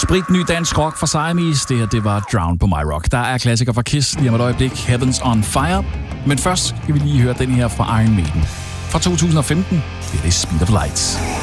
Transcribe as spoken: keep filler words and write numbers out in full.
Sprit ny dansk rock fra Siamese. Det her, det var Drown på My Rock. Der er klassiker fra Kiss lige om et øjeblik. Heaven's on Fire. Men først skal vi lige høre den her fra Iron Maiden. Fra to tusind og femten. Det er det Speed of Lights.